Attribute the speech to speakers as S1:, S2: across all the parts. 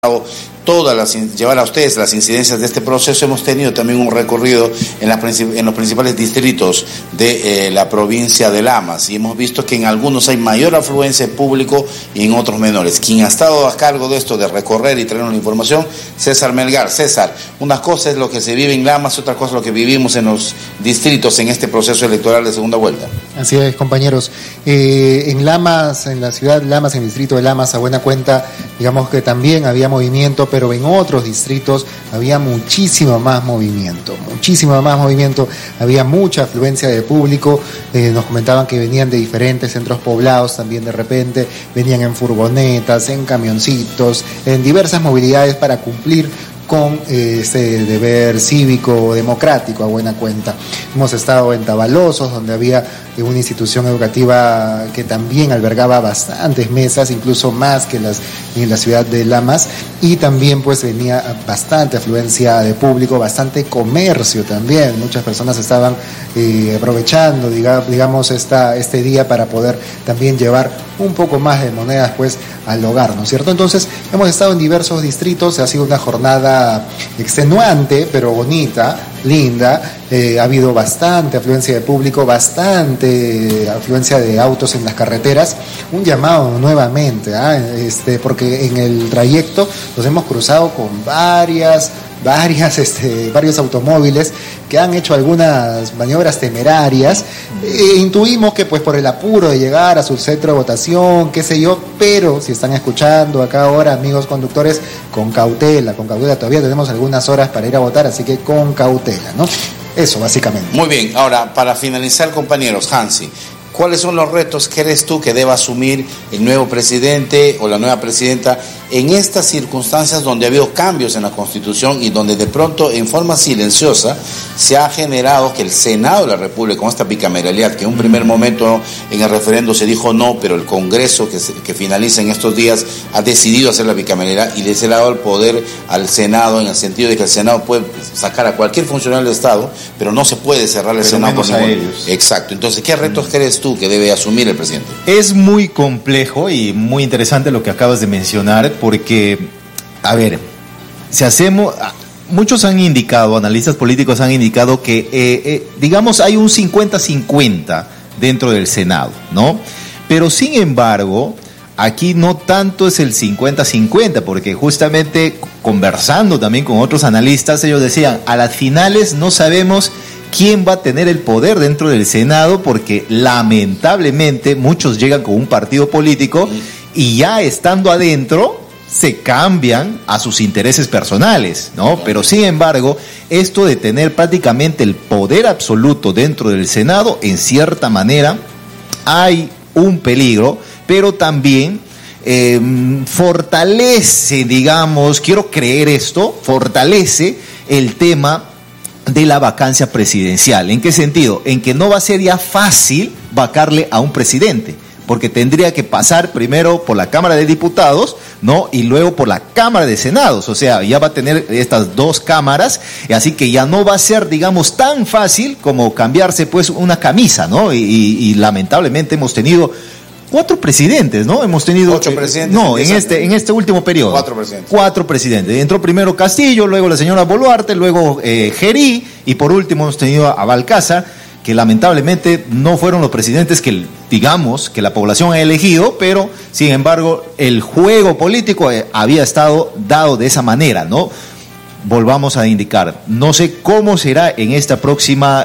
S1: llevar a ustedes las incidencias de este proceso. Hemos tenido también un recorrido en los principales distritos de la provincia de Lamas y hemos visto que en algunos hay mayor afluencia de público y en otros menores. Quien ha estado a cargo de esto, de recorrer y traernos la información, César Melgar. César, una cosa es lo que se vive en Lamas, otra cosa es lo que vivimos en los distritos en este proceso electoral de segunda vuelta.
S2: Así es, compañeros. En Lamas, en la ciudad de Lamas, en el distrito de Lamas, a buena cuenta, digamos que también había movimiento, pero en otros distritos había muchísimo más movimiento, había mucha afluencia de público. Nos comentaban que venían de diferentes centros poblados, también de repente venían en furgonetas, en camioncitos, en diversas movilidades para cumplir con ese deber cívico democrático, a buena cuenta. Hemos estado en Tabalosos, donde había una institución educativa que también albergaba bastantes mesas, incluso más que en la ciudad de Lamas, y también pues venía bastante afluencia de público, bastante comercio también. Muchas personas estaban aprovechando, digamos, este día para poder también llevar un poco más de monedas pues al hogar, ¿no es cierto? Entonces hemos estado en diversos distritos, ha sido una jornada extenuante, pero bonita, linda. Ha habido bastante afluencia de público, bastante afluencia de autos en las carreteras. Un llamado nuevamente, porque en el trayecto nos hemos cruzado con varios automóviles que han hecho algunas maniobras temerarias. Intuimos que pues por el apuro de llegar a su centro de votación, qué sé yo, pero si están escuchando acá ahora, amigos conductores, con cautela, todavía tenemos algunas horas para ir a votar, así que con cautela, ¿no? Eso, básicamente.
S1: Muy bien, ahora, para finalizar, compañeros, Hansi, ¿cuáles son los retos que crees tú que deba asumir el nuevo presidente o la nueva presidenta en estas circunstancias donde ha habido cambios en la Constitución y donde de pronto, en forma silenciosa, se ha generado que el Senado de la República, con esta bicameralidad, que en un primer momento en el referendo se dijo no, pero el Congreso que finaliza en estos días ha decidido hacer la bicameralidad y les ha dado el poder al Senado, en el sentido de que el Senado puede sacar a cualquier funcionario del Estado, pero no se puede cerrar el Senado por ningún... ellos. Exacto. Entonces, ¿qué retos crees tú que debe asumir el presidente?
S3: Es muy complejo y muy interesante lo que acabas de mencionar, porque, a ver, muchos han indicado, analistas políticos han indicado que, digamos, hay un 50-50 dentro del Senado, ¿no? Pero, sin embargo, aquí no tanto es el 50-50, porque justamente conversando también con otros analistas, ellos decían, a las finales no sabemos quién va a tener el poder dentro del Senado, porque lamentablemente muchos llegan con un partido político y ya estando adentro se cambian a sus intereses personales, ¿no? Pero sin embargo, esto de tener prácticamente el poder absoluto dentro del Senado, en cierta manera, hay un peligro, pero también fortalece, digamos, quiero creer esto, fortalece el tema de la vacancia presidencial. ¿En qué sentido? En que no va a ser ya fácil vacarle a un presidente, porque tendría que pasar primero por la Cámara de Diputados, ¿no? Y luego por la Cámara de Senados, o sea, ya va a tener estas dos cámaras, así que ya no va a ser, digamos, tan fácil como cambiarse pues una camisa, ¿no? Y lamentablemente hemos tenido 4 presidentes, ¿no? Hemos tenido
S1: 8 presidentes.
S3: No, en este último periodo. 4 presidentes. Entró primero Castillo, luego la señora Boluarte, luego Gerí, y por último hemos tenido a Balcázar, que lamentablemente no fueron los presidentes que, digamos, que la población ha elegido, pero sin embargo el juego político había estado dado de esa manera, ¿no? Volvamos a indicar, no sé cómo será en esta próxima,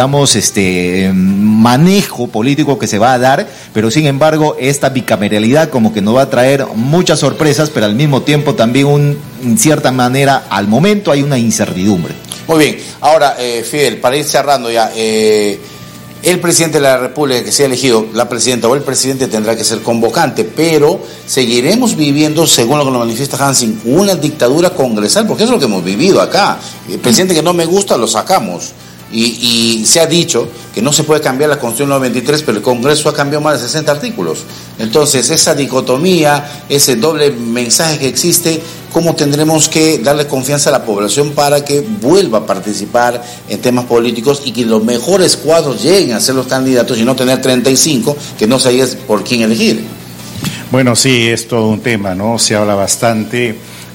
S3: manejo político que se va a dar, pero sin embargo esta bicameralidad como que nos va a traer muchas sorpresas, pero al mismo tiempo también en cierta manera al momento hay una incertidumbre.
S1: Muy bien, ahora Fidel, para ir cerrando ya, el presidente de la República que sea elegido, la presidenta o el presidente tendrá que ser convocante, pero seguiremos viviendo, según lo que nos manifiesta Hansi, una dictadura congresal, porque eso es lo que hemos vivido acá. El presidente que no me gusta lo sacamos. Y se ha dicho que no se puede cambiar la Constitución 93, pero el Congreso ha cambiado más de 60 artículos. Entonces, esa dicotomía, ese doble mensaje que existe, ¿cómo tendremos que darle confianza a la población para que vuelva a participar en temas políticos y que los mejores cuadros lleguen a ser los candidatos y no tener 35 que no sabías por quién elegir?
S4: Bueno, sí, es todo un tema, ¿no? Se habla bastante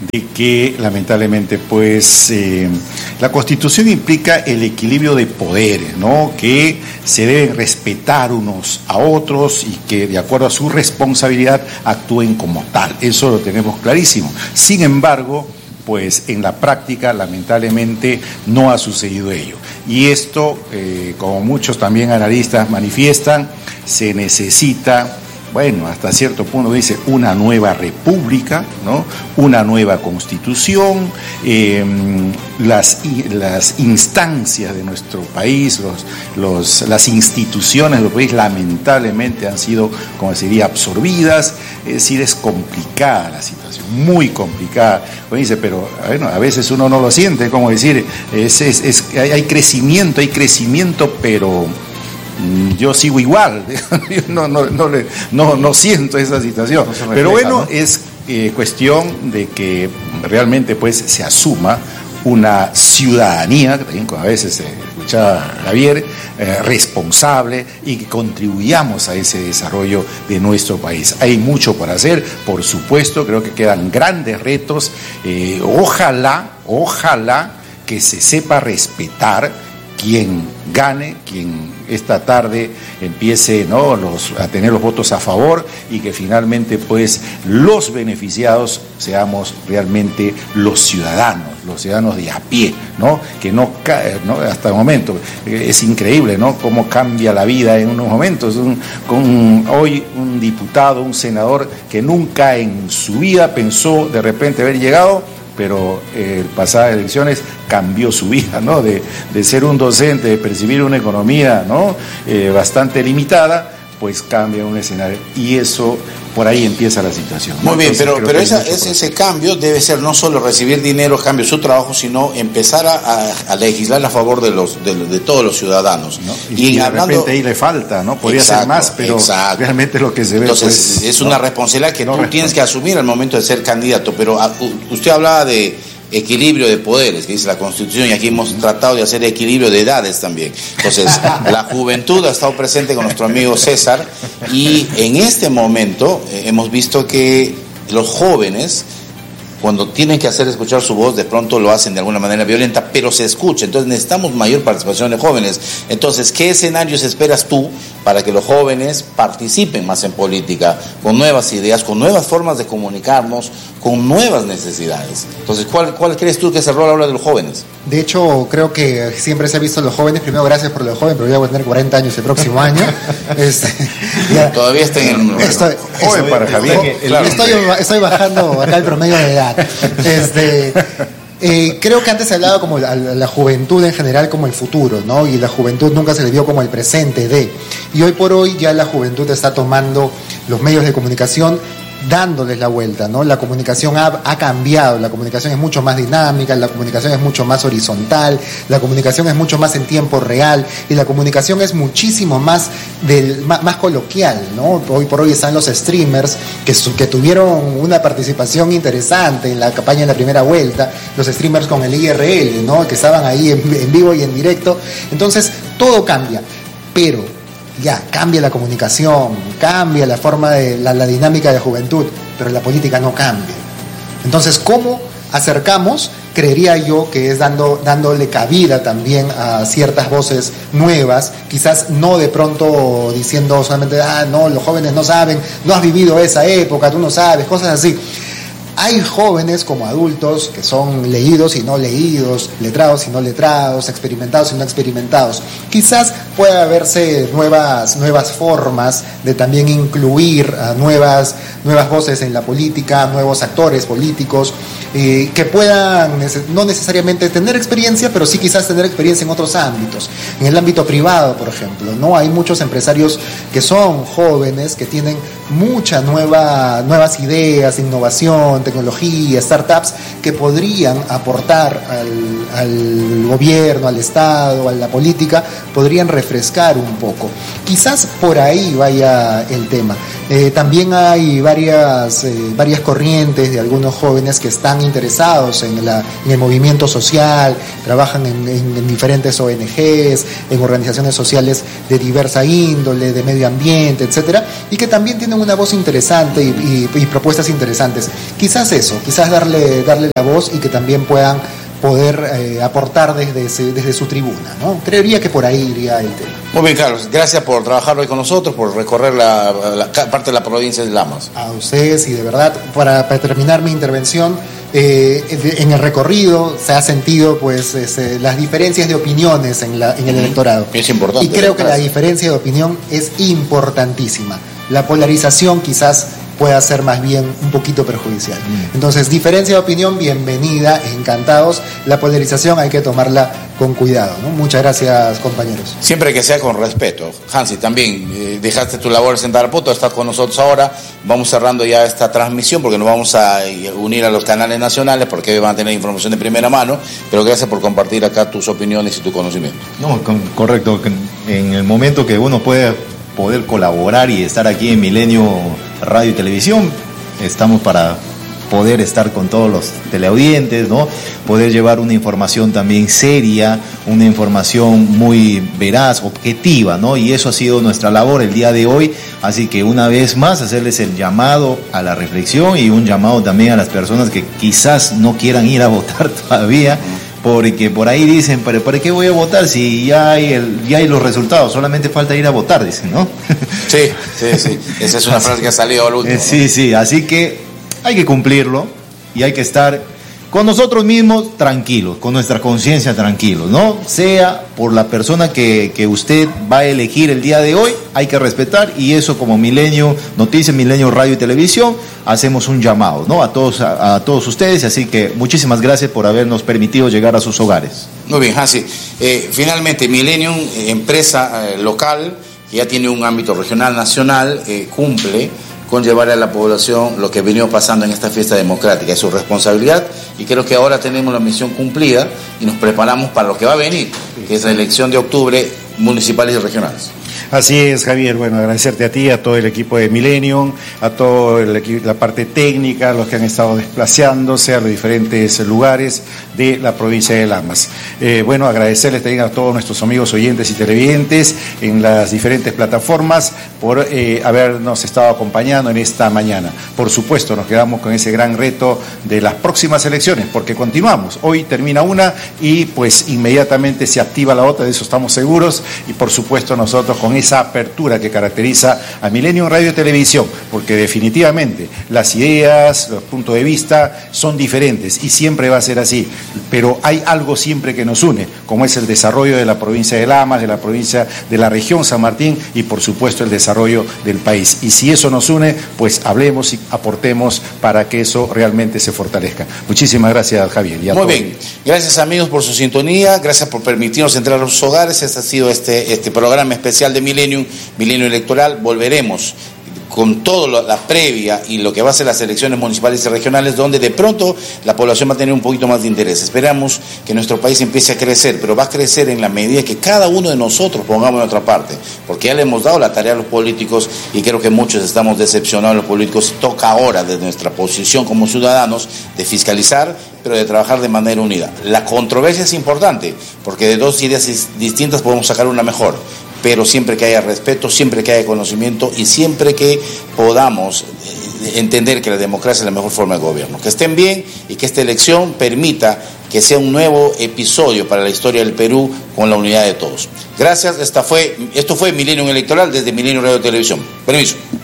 S4: de que lamentablemente pues la Constitución implica el equilibrio de poderes, ¿no? Que se deben respetar unos a otros y que de acuerdo a su responsabilidad actúen como tal. Eso lo tenemos clarísimo. Sin embargo, pues en la práctica lamentablemente no ha sucedido ello. Y esto, como muchos también analistas manifiestan, se necesita, bueno, hasta cierto punto dice una nueva república, ¿no? Una nueva constitución, las instancias de nuestro país, las instituciones del país lamentablemente han sido, como se diría, absorbidas. Es decir, es complicada la situación, muy complicada. Como dice, pero bueno, a veces uno no lo siente, como decir, hay crecimiento, pero yo sigo igual, yo no siento esa situación. Pero bueno, ¿no? Es cuestión de que realmente pues se asuma una ciudadanía, que también a veces se escuchaba Javier, responsable, y que contribuyamos a ese desarrollo de nuestro país. Hay mucho por hacer, por supuesto, creo que quedan grandes retos. Ojalá que se sepa respetar quien gane, quien esta tarde empiece, ¿no?, a tener los votos a favor, y que finalmente pues los beneficiados seamos realmente los ciudadanos de a pie, ¿no? Que no hasta el momento es increíble, ¿no?, cómo cambia la vida en unos momentos. Hoy un diputado, un senador que nunca en su vida pensó de repente haber llegado, pero pasadas elecciones cambió su vida, ¿no? De ser un docente, de percibir una economía, ¿no?, bastante limitada, pues cambia un escenario, y eso, por ahí empieza la situación, ¿no? Muy bien,
S1: pero ese cambio debe ser no solo recibir dinero a cambio de su trabajo, sino empezar a legislar a favor de todos los ciudadanos, ¿no?
S4: Y de repente ahí le falta, ¿no? Podría ser más, pero realmente lo que se ve.
S1: Entonces, pues, es una responsabilidad que tú tienes que asumir al momento de ser candidato. Pero usted hablaba de equilibrio de poderes, que dice la Constitución, y aquí hemos tratado de hacer equilibrio de edades también. Entonces, la juventud ha estado presente con nuestro amigo César, y en este momento hemos visto que los jóvenes, cuando tienen que hacer escuchar su voz, de pronto lo hacen de alguna manera violenta, pero se escucha. Entonces necesitamos mayor participación de jóvenes. Entonces, ¿qué escenarios esperas tú para que los jóvenes participen más en política, con nuevas ideas, con nuevas formas de comunicarnos, con nuevas necesidades? Entonces, ¿cuál crees tú que es el rol ahora de los jóvenes?
S2: De hecho, creo que siempre se ha visto a los jóvenes, primero gracias por los jóvenes, pero yo voy a tener 40 años el próximo año.
S1: Todavía está en el...
S4: Joven para Javier.
S2: Estoy bajando acá el promedio de edad. Creo que antes se hablaba como a la juventud en general como el futuro, ¿no? Y la juventud nunca se le vio como el presente de. Y hoy por hoy ya la juventud está tomando los medios de comunicación, dándoles la vuelta, ¿no? La comunicación ha cambiado, la comunicación es mucho más dinámica, la comunicación es mucho más horizontal, la comunicación es mucho más en tiempo real, y la comunicación es muchísimo más más coloquial, ¿no? Hoy por hoy están los streamers que tuvieron una participación interesante en la campaña de la primera vuelta, los streamers con el IRL, ¿no?, que estaban ahí en vivo y en directo. Entonces, todo cambia, pero ya, cambia la comunicación, cambia la forma de la dinámica de juventud, pero la política no cambia. Entonces, ¿cómo acercamos? Creería yo que es dándole cabida también a ciertas voces nuevas, quizás no de pronto diciendo solamente, no, los jóvenes no saben, no has vivido esa época, tú no sabes, cosas así. Hay jóvenes como adultos que son leídos y no leídos, letrados y no letrados, experimentados y no experimentados. Quizás pueda haberse nuevas formas de también incluir a nuevas voces en la política, nuevos actores políticos, que puedan no necesariamente tener experiencia, pero sí quizás tener experiencia en otros ámbitos. En el ámbito privado, por ejemplo, ¿no? Hay muchos empresarios que son jóvenes, que tienen muchas nuevas ideas, innovación, tecnología, startups, que podrían aportar al gobierno, al Estado, a la política, podrían refrescar un poco. Quizás por ahí vaya el tema. También hay varias corrientes de algunos jóvenes que están interesados en el movimiento social, trabajan en diferentes ONGs, en organizaciones sociales de diversa índole, de medio ambiente, etcétera, y que también tienen una voz interesante y propuestas interesantes. Quizás darle la voz y que también puedan poder aportar desde su tribuna, ¿no? Creería que por ahí iría el tema.
S1: Muy bien, Carlos, gracias por trabajar hoy con nosotros, por recorrer la parte de la provincia de Lamas.
S2: A ustedes, y de verdad, para terminar mi intervención, en el recorrido se ha sentido pues las diferencias de opiniones en el electorado.
S1: Es importante.
S2: Y creo que la diferencia de opinión es importantísima. La polarización quizás pueda ser más bien un poquito perjudicial. Entonces, diferencia de opinión, bienvenida, encantados. La polarización hay que tomarla con cuidado, ¿no? Muchas gracias, compañeros.
S1: Siempre que sea con respeto. Hansi, también dejaste tu labor en Tarapoto, estás con nosotros ahora. Vamos cerrando ya esta transmisión porque nos vamos a unir a los canales nacionales porque van a tener información de primera mano, pero gracias por compartir acá tus opiniones y tu conocimiento.
S3: No, correcto. En el momento que uno puede poder colaborar y estar aquí en Milenio Radio y Televisión, estamos para poder estar con todos los teleaudientes, ¿no? Poder llevar una información también seria, una información muy veraz, objetiva, ¿no? Y eso ha sido nuestra labor el día de hoy, así que una vez más hacerles el llamado a la reflexión y un llamado también a las personas que quizás no quieran ir a votar todavía, porque por ahí dicen, ¿para qué voy a votar si ya hay los resultados? Solamente falta ir a votar, dicen, ¿no?
S1: Sí. Esa es una frase que ha salido al último.
S3: Sí, así que hay que cumplirlo y hay que estar con nosotros mismos tranquilos, con nuestra conciencia tranquilos, ¿no? Sea por la persona que usted va a elegir el día de hoy, hay que respetar, y eso como Milenio Noticias, Milenio Radio y Televisión, hacemos un llamado, ¿no? A todos ustedes, así que muchísimas gracias por habernos permitido llegar a sus hogares.
S1: Muy bien, Hansi. Finalmente, Millennium, empresa local, que ya tiene un ámbito regional, nacional, cumple con llevar a la población lo que venimos pasando en esta fiesta democrática. Es su responsabilidad y creo que ahora tenemos la misión cumplida y nos preparamos para lo que va a venir, que es la elección de octubre, municipales y regionales.
S4: Así es, Javier. Bueno, agradecerte a ti, a todo el equipo de Millennium, a todo la parte técnica, a los que han estado desplazándose a los diferentes lugares de la provincia de Lamas. Bueno, agradecerles también a todos nuestros amigos oyentes y televidentes en las diferentes plataformas por habernos estado acompañando en esta mañana. Por supuesto, nos quedamos con ese gran reto de las próximas elecciones, porque continuamos. Hoy termina una y pues inmediatamente se activa la otra, de eso estamos seguros, y por supuesto nosotros con esa apertura que caracteriza a Milenio Radio y Televisión, porque definitivamente las ideas, los puntos de vista son diferentes y siempre va a ser así, pero hay algo siempre que nos une, como es el desarrollo de la provincia de Lamas, de la provincia de la región San Martín y por supuesto el desarrollo del país. Y si eso nos une, pues hablemos y aportemos para que eso realmente se fortalezca. Muchísimas gracias, Javier.
S1: Muy bien, gracias amigos por su sintonía, gracias por permitirnos entrar a los hogares. Este ha sido este programa especial de Milenio Electoral. Volveremos con toda la previa y lo que va a ser las elecciones municipales y regionales, donde de pronto la población va a tener un poquito más de interés. Esperamos que nuestro país empiece a crecer, pero va a crecer en la medida que cada uno de nosotros pongamos nuestra parte, porque ya le hemos dado la tarea a los políticos y creo que muchos estamos decepcionados los políticos. Toca ahora, desde nuestra posición como ciudadanos, de fiscalizar, pero de trabajar de manera unida. La controversia es importante, porque de dos ideas distintas podemos sacar una mejor, pero siempre que haya respeto, siempre que haya conocimiento y siempre que podamos entender que la democracia es la mejor forma de gobierno. Que estén bien y que esta elección permita que sea un nuevo episodio para la historia del Perú con la unidad de todos. Gracias, esto fue Milenio Electoral desde Milenio Radio y Televisión. Permiso.